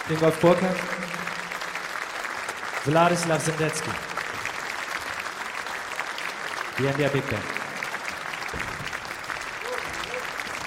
Ingolf Burkhardt, Wladislaw Sendecki, die NDR Big Band.